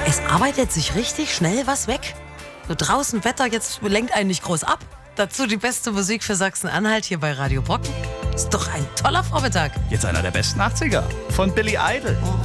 Es arbeitet sich richtig schnell was weg. So draußen Wetter, jetzt lenkt einen nicht groß ab. Dazu die beste Musik für Sachsen-Anhalt hier bei Radio Brocken. Ist doch ein toller Vormittag. Jetzt einer der besten 80er von Billy Idol.